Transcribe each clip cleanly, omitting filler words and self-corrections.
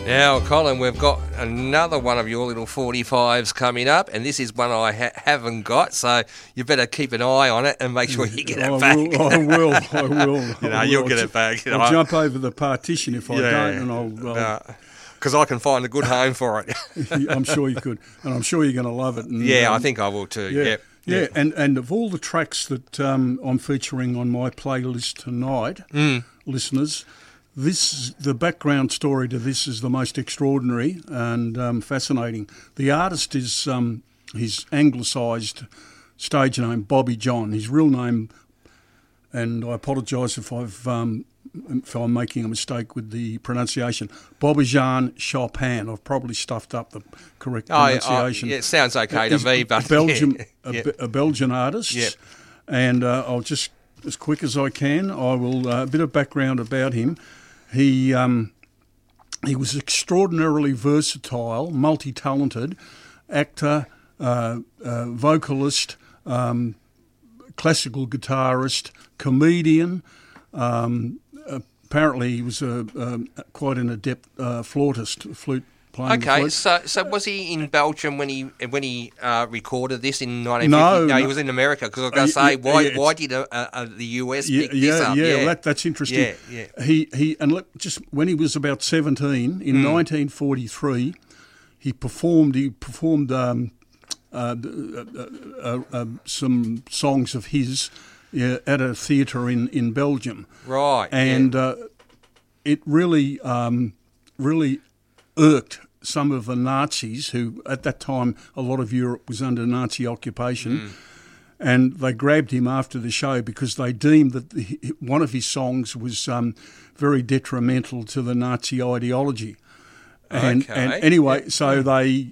Now, Colin, we've got another one of your little 45s coming up, and this is one I haven't got, so you better keep an eye on it and make sure you get it back. I will. You'll get it back. I'll jump over the partition if I don't, and I'll because I can find a good home for it. I'm sure you could, and I'm sure you're going to love it. And, I think I will too. Yeah. And of all the tracks that I'm featuring on my playlist tonight, listeners, the background story to this is the most extraordinary and fascinating. The artist is his anglicised stage name, Bobby John. His real name, and I apologise if I'm making a mistake with the pronunciation, Bobby Jean Chopin. I've probably stuffed up the correct pronunciation. It sounds okay to me, but a Belgian artist, and I'll just, as quick as I can, I will a bit of background about him. He was extraordinarily versatile, multi-talented actor, vocalist, classical guitarist, comedian. Apparently, he was quite an adept flute playing. Okay, the flute. So was he in Belgium when he recorded this in 1950? No, he was in America. Because I was going to say, why did the US pick this up? Yeah, that's interesting. Yeah. He just when he was about 17 in 1943, he performed some songs of his at a theatre in Belgium. Right. And it really irked some of the Nazis who, at that time, a lot of Europe was under Nazi occupation. And they grabbed him after the show because they deemed that one of his songs was very detrimental to the Nazi ideology. And anyway, so they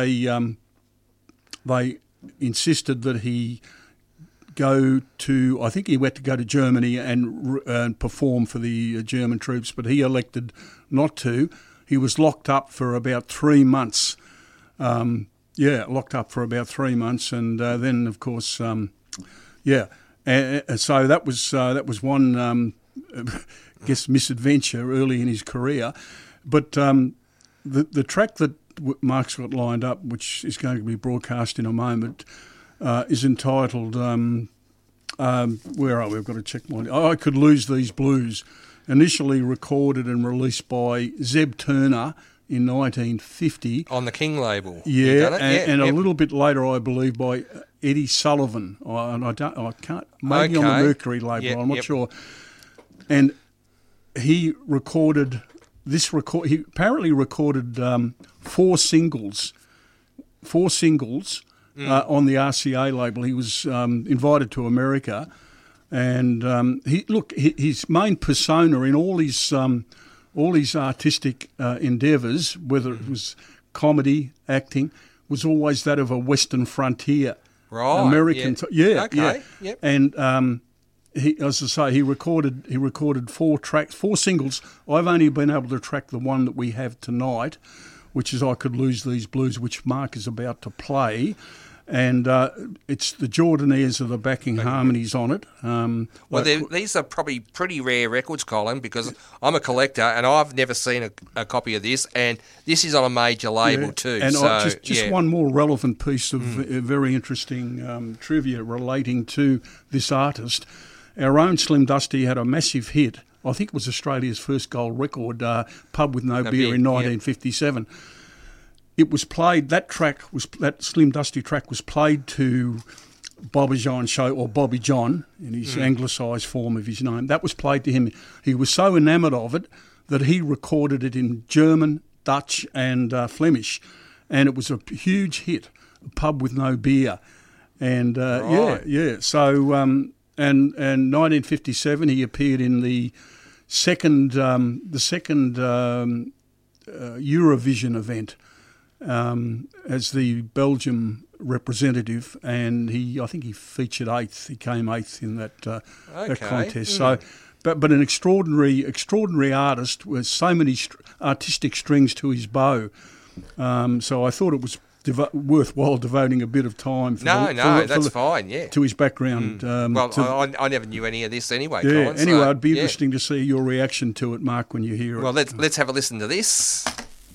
insisted that he go to, I think he went to go to Germany and perform for the German troops, but he elected not to. He was locked up for about 3 months. Locked up for about 3 months, and then, of course, so that was one, misadventure early in his career. But the track that Mark's got lined up, which is going to be broadcast in a moment, is entitled, where are we? I've got to check my... I Could Lose These Blues, initially recorded and released by Zeb Turner in 1950. On the King label. Yeah, and a little bit later, I believe, by Eddie Sullivan. I can't... Maybe on the Mercury label, I'm not sure. And he recorded... He apparently recorded 4 singles on the RCA label. He was invited to America, and his main persona in all his artistic endeavours, whether it was comedy, acting, was always that of a Western frontier, American. And he, as I say, he recorded 4 singles. I've only been able to track the one that we have tonight, which is I Could Lose These Blues, which Mark is about to play. And it's the Jordanaires are the backing harmonies on it. These are probably pretty rare records, Colin, because I'm a collector and I've never seen a copy of this, and this is on a major label too. And one more relevant piece of very interesting trivia relating to this artist. Our own Slim Dusty had a massive hit. I think it was Australia's first gold record, Pub With No Beer in 1957. It was played, that Slim Dusty track was played to Bobby John Show, or Bobby John, in his anglicised form of his name. That was played to him. He was so enamoured of it that he recorded it in German, Dutch and Flemish. And it was a huge hit, Pub With No Beer. And so, and 1957 he appeared in the second Eurovision event, as the Belgium representative, and I think he featured 8th. He came 8th in that contest. So, but an extraordinary artist with so many artistic strings to his bow. So I thought it was worthwhile devoting a bit of time. That's fine. Yeah, to his background. I never knew any of this anyway. Yeah. Colin, anyway, it'd be interesting to see your reaction to it, Mark, when you hear it. Well, let's have a listen to this.